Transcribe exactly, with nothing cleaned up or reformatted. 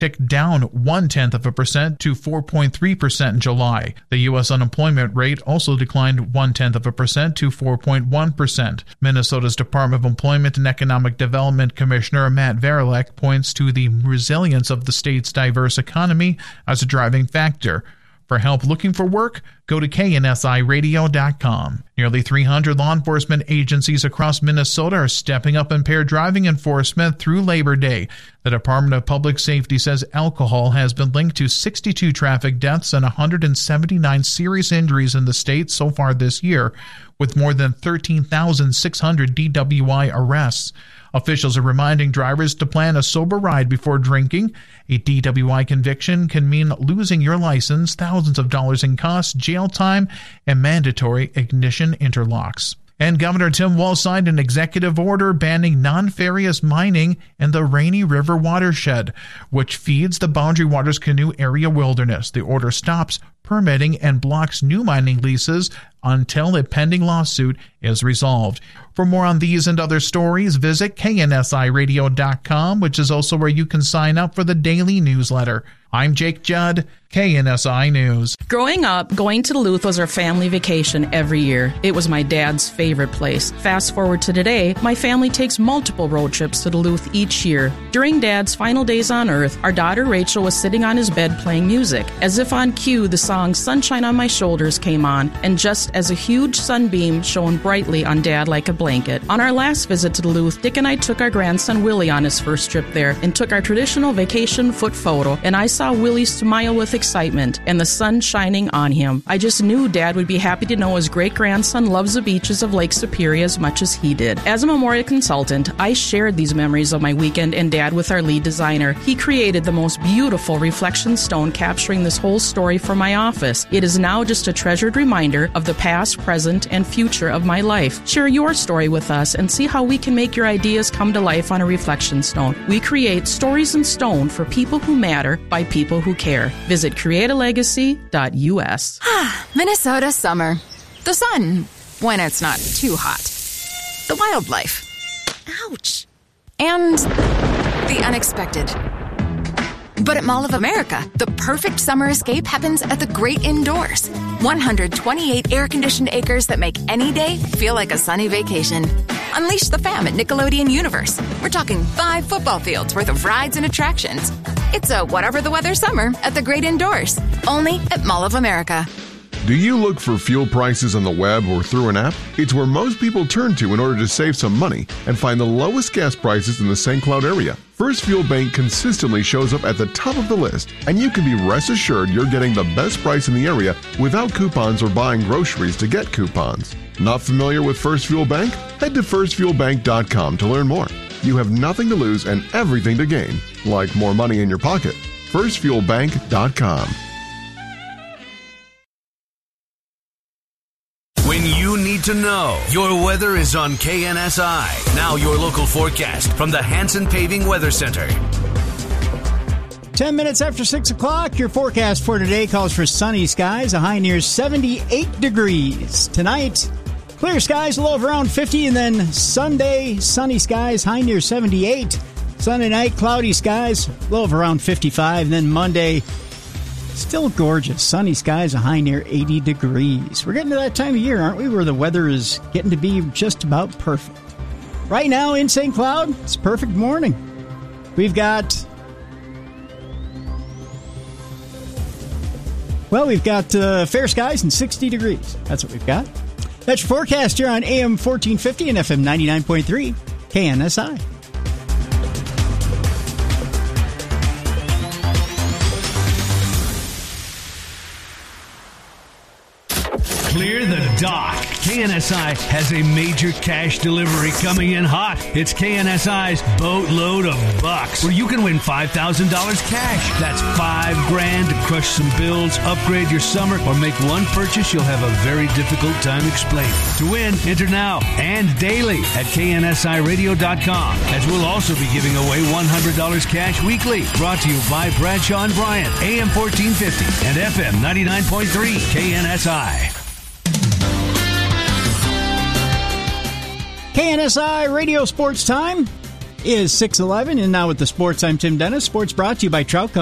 ticked down one-tenth of a percent to four point three percent in July. The U S unemployment rate also declined one-tenth of a percent to four point one percent. Minnesota's Department of Employment and Economic Development Commissioner Matt Varilek points to the resilience of the state's diverse economy as a driving factor. For help looking for work, go to K N S I radio dot com. Nearly three hundred law enforcement agencies across Minnesota are stepping up impaired driving enforcement through Labor Day. The Department of Public Safety says alcohol has been linked to sixty-two traffic deaths and one hundred seventy-nine serious injuries in the state so far this year, with more than thirteen thousand six hundred D W I arrests. Officials are reminding drivers to plan a sober ride before drinking. A D W I conviction can mean losing your license, thousands of dollars in costs, jail time, and mandatory ignition interlocks. And Governor Tim Walz signed an executive order banning non-ferrous mining in the Rainy River watershed, which feeds the Boundary Waters Canoe Area Wilderness. The order stops permitting and blocks new mining leases until a pending lawsuit is resolved. For more on these and other stories, visit K N S I radio dot com, which is also where you can sign up for the daily newsletter. I'm Jake Judd, K N S I News. Growing up, going to Duluth was our family vacation every year. It was my dad's favorite place. Fast forward to today, my family takes multiple road trips to Duluth each year. During Dad's final days on Earth, our daughter Rachel was sitting on his bed playing music. As if on cue, the song Sunshine on My Shoulders came on, and just as a huge sunbeam shone brightly on Dad like a blanket. On our last visit to Duluth, Dick and I took our grandson Willie on his first trip there and took our traditional vacation foot photo, and I saw Willie smile with excitement and the sun shining on him. I just knew Dad would be happy to know his great-grandson loves the beaches of Lake Superior as much as he did. As a memorial consultant, I shared these memories of my weekend and Dad with our lead designer. He created the most beautiful reflection stone capturing this whole story for my office. It is now just a treasured reminder of the past, present, and future of my life. Share your story with us and see how we can make your ideas come to life on a reflection stone. We create stories in stone for people who matter by people who care. Visit create a legacy dot U S. Minnesota summer. The sun, when it's not too hot. The wildlife. Ouch. And the unexpected. But at Mall of America, the perfect summer escape happens at the great indoors. one hundred twenty-eight air-conditioned acres that make any day feel like a sunny vacation. Unleash the fam at Nickelodeon Universe. We're talking five football fields worth of rides and attractions. It's a whatever the weather summer at the great indoors. Only at Mall of America. Do you look for fuel prices on the web or through an app? It's where most people turn to in order to save some money and find the lowest gas prices in the Saint Cloud area. First Fuel Bank consistently shows up at the top of the list, and you can be rest assured you're getting the best price in the area without coupons or buying groceries to get coupons. Not familiar with First Fuel Bank? Head to first fuel bank dot com to learn more. You have nothing to lose and everything to gain, like more money in your pocket. first fuel bank dot com. When you need to know, your weather is on K N S I. Now your local forecast from the Hanson Paving Weather Center. Ten minutes after six o'clock, your forecast for today calls for sunny skies, a high near seventy-eight degrees. Tonight, clear skies, a low of around fifty, and then Sunday, sunny skies, high near seventy-eight. Sunday night, cloudy skies, low of around fifty-five, and then Monday, still gorgeous. Sunny skies, a high near eighty degrees. We're getting to that time of year, aren't we, where the weather is getting to be just about perfect. Right now in Saint Cloud, it's a perfect morning. We've got, well, we've got uh, fair skies and sixty degrees. That's what we've got. That's your forecast here on A M fourteen fifty and F M ninety-nine point three, K N S I. Clear the dock. K N S I has a major cash delivery coming in hot. It's K N S I's Boatload of Bucks, where you can win five thousand dollars cash. That's five grand to crush some bills, upgrade your summer, or make one purchase you'll have a very difficult time explaining. To win, enter now and daily at K N S I radio dot com, as we'll also be giving away one hundred dollars cash weekly. Brought to you by Bradshaw and Bryant, A M fourteen fifty and F M ninety-nine point three, K N S I. K N S I Radio Sports Time. is six eleven, and now with the sports, I'm Tim Dennis. Sports brought to you by Trout Company.